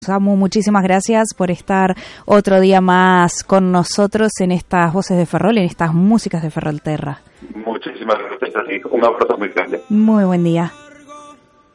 Samu, muchísimas gracias por estar otro día más con nosotros en estas voces de Ferrol, en estas músicas de Ferrolterra. Muchísimas gracias a ti. Un abrazo muy grande. Muy buen día.